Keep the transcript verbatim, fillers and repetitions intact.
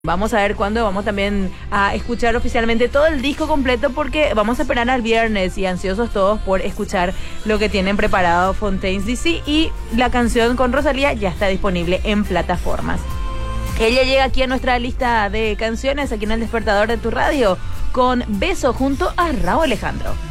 Vamos a ver cuándo vamos también a escuchar oficialmente todo el disco completo, porque vamos a esperar al viernes y ansiosos todos por escuchar lo que tienen preparado Fontaines D C, y la canción con Rosalía ya está disponible en plataformas. Ella llega aquí a nuestra lista de canciones, aquí en El Despertador de tu Radio, con Beso junto a Rauw Alejandro.